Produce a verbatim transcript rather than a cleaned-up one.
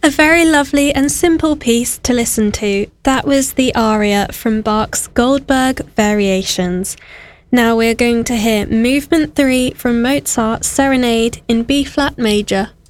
A very lovely and simple piece to listen to. That was the aria from Bach's Goldberg Variations. Now we're going to hear Movement three from Mozart's Serenade in B-flat major.